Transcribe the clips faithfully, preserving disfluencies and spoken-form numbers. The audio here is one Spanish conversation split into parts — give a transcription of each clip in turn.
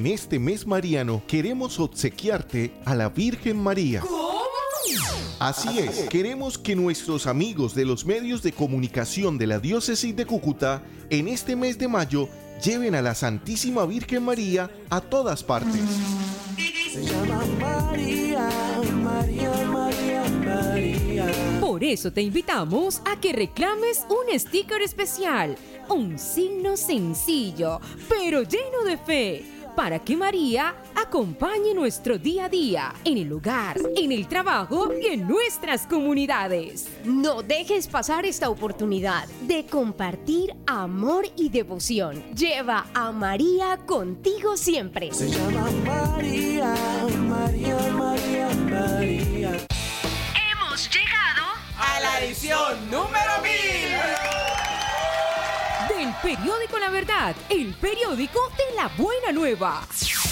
en este mes mariano queremos obsequiarte a la Virgen María. ¿Cómo? Así es, queremos que nuestros amigos de los medios de comunicación de la Diócesis de Cúcuta en este mes de mayo lleven a la Santísima Virgen María a todas partes. Se llama María, María, María, María. Por eso te invitamos a que reclames un sticker especial, un signo sencillo, pero lleno de fe, para que María acompañe nuestro día a día, en el hogar, en el trabajo y en nuestras comunidades. No dejes pasar esta oportunidad de compartir amor y devoción. Lleva a María contigo siempre. Se llama María, María, María, María. Hemos llegado a la edición número mil del periódico La Verdad, el periódico de la buena nueva.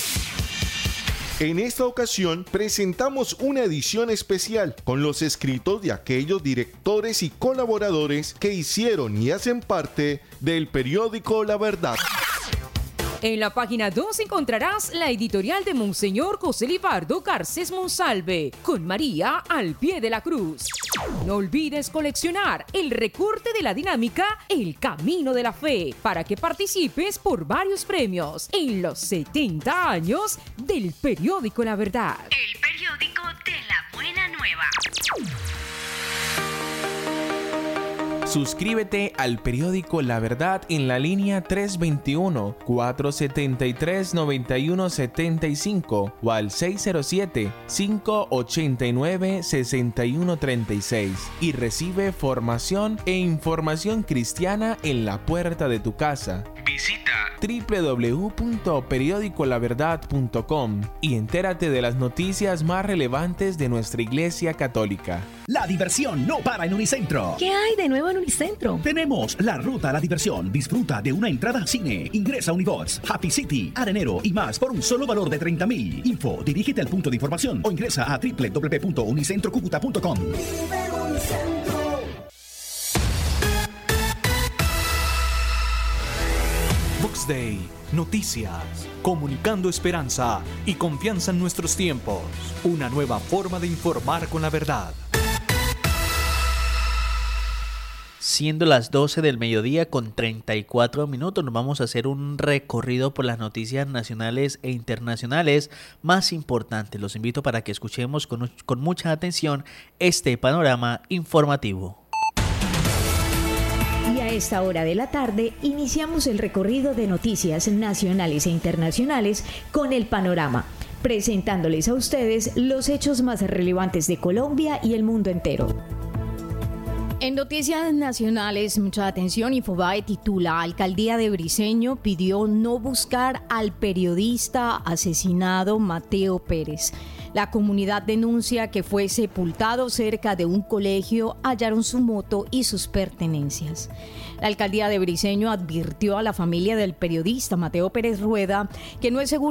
En esta ocasión presentamos una edición especial con los escritos de aquellos directores y colaboradores que hicieron y hacen parte del periódico La Verdad. En la página dos encontrarás la editorial de Monseñor José Libardo Garcés Monsalve, con María al pie de la cruz. No olvides coleccionar el recorte de la dinámica El Camino de la Fe, para que participes por varios premios en los setenta años del periódico La Verdad. el periódico de la buena nueva. Suscríbete al periódico La Verdad en la línea tres dos uno, cuatro siete tres, nueve uno siete cinco o al seis cero siete, cinco ocho nueve, seis uno tres seis y recibe formación e información cristiana en la puerta de tu casa. Visita doble u doble u doble u punto periódico la verdad punto com y entérate de las noticias más relevantes de nuestra Iglesia Católica. La diversión no para en Unicentro. ¿Qué hay de nuevo en Unicentro? Tenemos la ruta a la diversión. Disfruta de una entrada al cine. Ingresa a Unibox, Happy City, Arenero y más por un solo valor de treinta mil. Info, dirígete al punto de información o ingresa a doble u doble u doble u punto unicentro cúcuta punto com. Box Day, noticias, comunicando esperanza y confianza en nuestros tiempos. Una nueva forma de informar con la verdad. Siendo las doce del mediodía con treinta y cuatro minutos, nos vamos a hacer un recorrido por las noticias nacionales e internacionales más importantes. Los invito para que escuchemos con, con mucha atención este panorama informativo. Y a esta hora de la tarde iniciamos el recorrido de noticias nacionales e internacionales con el panorama, presentándoles a ustedes los hechos más relevantes de Colombia y el mundo entero. En noticias nacionales, mucha atención, Infobae titula: Alcaldía de Briceño pidió no buscar al periodista asesinado Mateo Pérez. La comunidad denuncia que fue sepultado cerca de un colegio, hallaron su moto y sus pertenencias. La alcaldía de Briceño advirtió a la familia del periodista Mateo Pérez Rueda que no es seguro